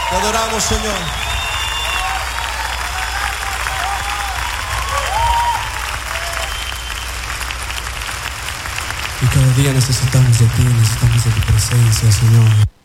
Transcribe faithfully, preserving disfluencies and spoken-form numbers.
Te adoramos, Señor. Y cada día necesitamos de ti, necesitamos de tu presencia, Señor.